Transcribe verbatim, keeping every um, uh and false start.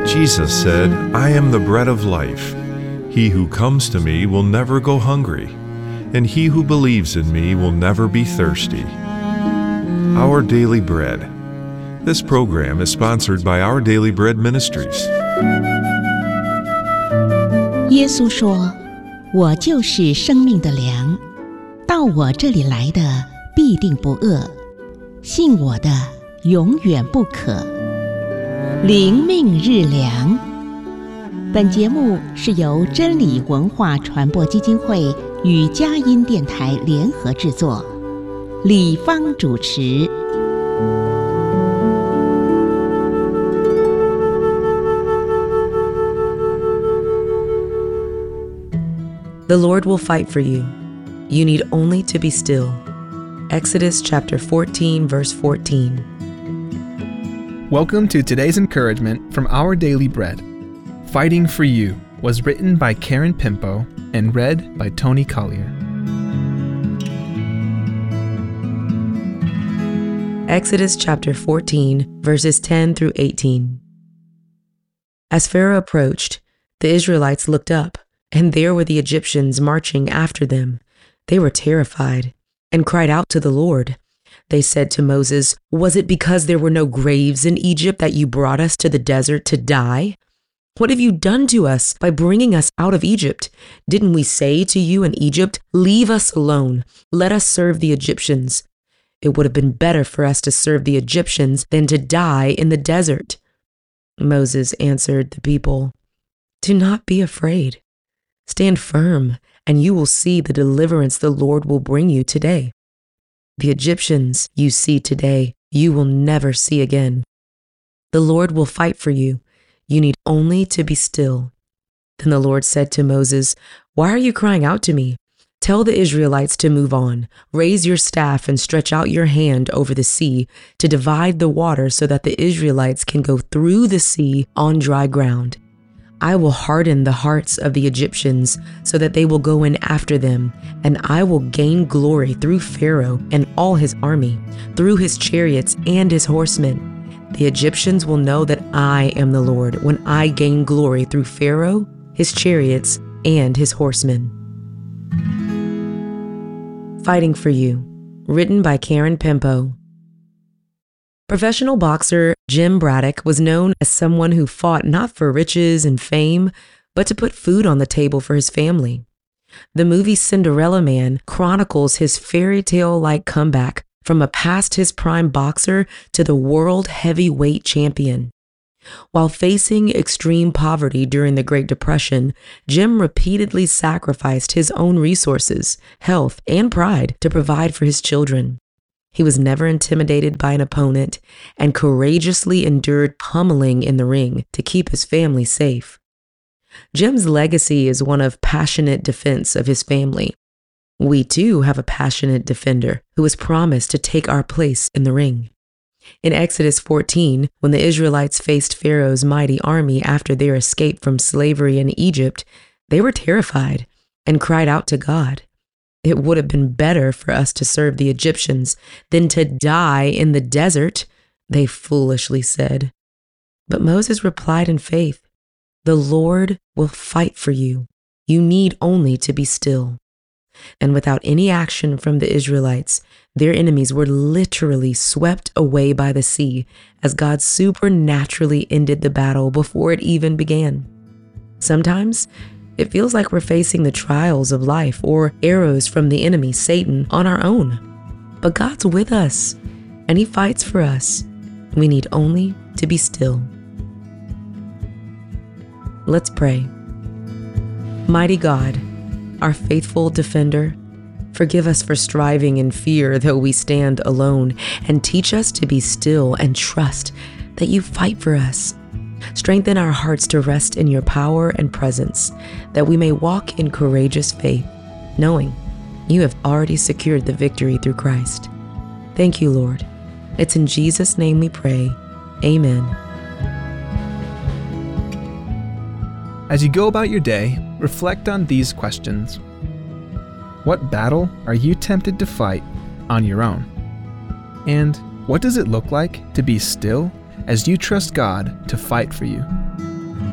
Jesus said, "I am the bread of life. He who comes to me will never go hungry, and he who believes in me will never be thirsty." Our Daily Bread. This program is sponsored by Our Daily Bread Ministries. 耶稣说：“我就是生命的粮，到我这里来的必定不饿，信我的永远不渴。”灵命日粮。本节目是由真理文化传播基金会与佳音电台联合制作，李芳主持。 The Lord will fight for you. You need only to be still. Exodus chapter fourteen, verse fourteen. Welcome to today's encouragement from Our Daily Bread. Fighting for You was written by Karen Pimpo and read by Tony Collier. Exodus chapter fourteen, verses ten through eighteen. As Pharaoh approached, the Israelites looked up, and there were the Egyptians marching after them. They were terrified and cried out to the Lord. They said to Moses, "Was it because there were no graves in Egypt that you brought us to the desert to die? What have you done to us by bringing us out of Egypt? Didn't we say to you in Egypt, 'Leave us alone, let us serve the Egyptians'? It would have been better for us to serve the Egyptians than to die in the desert." Moses answered the people, "Do not be afraid. Stand firm, and you will see the deliverance the Lord will bring you today. The Egyptians you see today, you will never see again. The Lord will fight for you. You need only to be still." Then the Lord said to Moses, "Why are you crying out to me? Tell the Israelites to move on. Raise your staff and stretch out your hand over the sea to divide the water so that the Israelites can go through the sea on dry ground. I will harden the hearts of the Egyptians so that they will go in after them, and I will gain glory through Pharaoh and all his army, through his chariots and his horsemen. The Egyptians will know that I am the Lord when I gain glory through Pharaoh, his chariots, and his horsemen." Fighting for You, written by Karen Pimpo. Professional boxer Jim Braddock was known as someone who fought not for riches and fame, but to put food on the table for his family. The movie Cinderella Man chronicles his fairy tale-like comeback from a past his prime boxer to the world heavyweight champion. While facing extreme poverty during the Great Depression, Jim repeatedly sacrificed his own resources, health, and pride to provide for his children. He was never intimidated by an opponent and courageously endured pummeling in the ring to keep his family safe. Jim's legacy is one of passionate defense of his family. We too have a passionate defender who has promised to take our place in the ring. In Exodus fourteen, when the Israelites faced Pharaoh's mighty army after their escape from slavery in Egypt, they were terrified and cried out to God. "It would have been better for us to serve the Egyptians than to die in the desert," they foolishly said. But Moses replied in faith, "The Lord will fight for you. You need only to be still." And without any action from the Israelites, their enemies were literally swept away by the sea as God supernaturally ended the battle before it even began. Sometimes, it feels like we're facing the trials of life or arrows from the enemy, Satan, on our own. But God's with us, and He fights for us. We need only to be still. Let's pray. Mighty God, our faithful defender, forgive us for striving in fear though we stand alone, and teach us to be still and trust that You fight for us. Strengthen our hearts to rest in Your power and presence, that we may walk in courageous faith, knowing You have already secured the victory through Christ. Thank You, Lord. It's in Jesus' name we pray. Amen. As you go about your day, reflect on these questions. What battle are you tempted to fight on your own? And what does it look like to be still as you trust God to fight for you?